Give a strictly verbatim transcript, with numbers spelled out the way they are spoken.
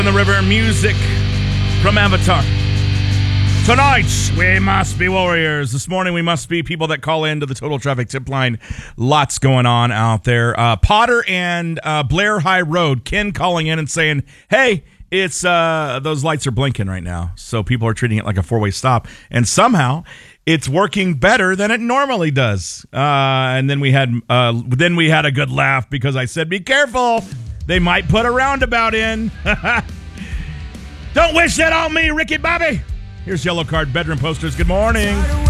In the river, music from Avatar. Tonight, we must be warriors. This morning, we must be people that call into the Total Traffic Tip Line. Lots going on out there. Uh, Potter and uh, Blair High Road. Ken calling in and saying, hey, it's uh, those lights are blinking right now. So people are treating it like a four-way stop. And somehow, it's working better than it normally does. Uh, and then we had uh, then we had a good laugh because I said, be careful. They might put a roundabout in. Don't wish that on me, Ricky Bobby. Here's Yellow Card Bedroom Posters. Good morning.